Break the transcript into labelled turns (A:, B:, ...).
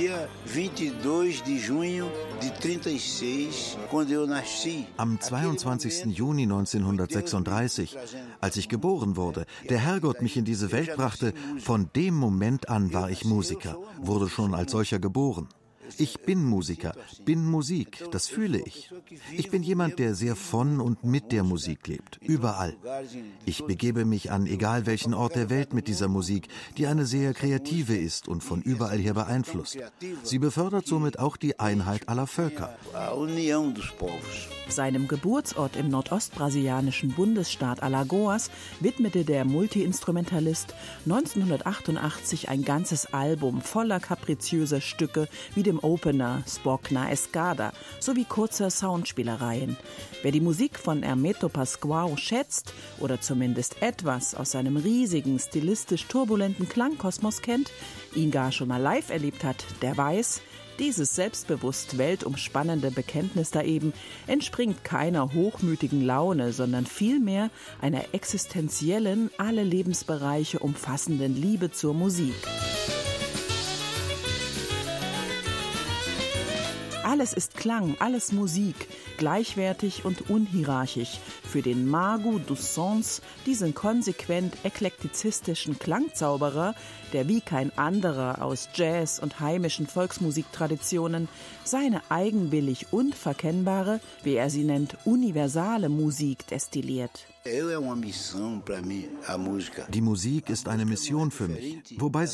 A: Am 22. Juni 1936, als ich geboren wurde, der Herrgott mich in diese Welt brachte, von dem Moment an war ich Musiker, wurde schon als solcher geboren. Ich bin Musiker, bin Musik, das fühle ich. Ich bin jemand, der sehr von und mit der Musik lebt, überall. Ich begebe mich an egal welchen Ort der Welt mit dieser Musik, die eine sehr kreative ist und von überall her beeinflusst. Sie befördert somit auch die Einheit aller Völker.
B: Seinem Geburtsort im nordostbrasilianischen Bundesstaat Alagoas widmete der Multiinstrumentalist 1988 ein ganzes Album voller kapriziöser Stücke wie dem Opener Spock na Escada sowie kurzer Soundspielereien. Wer die Musik von Hermeto Pascoal schätzt oder zumindest etwas aus seinem riesigen, stilistisch turbulenten Klangkosmos kennt, ihn gar schon mal live erlebt hat, der weiß, dieses selbstbewusst weltumspannende Bekenntnis da eben entspringt keiner hochmütigen Laune, sondern vielmehr einer existenziellen, alle Lebensbereiche umfassenden Liebe zur Musik. Alles ist Klang, alles Musik, gleichwertig und unhierarchisch. Für den Mago dos Sons, diesen konsequent eklektizistischen Klangzauberer, der wie kein anderer aus Jazz und heimischen Volksmusiktraditionen seine eigenwillig unverkennbare, wie er sie nennt, universale Musik destilliert.
A: Die Musik ist eine Mission für mich, wobei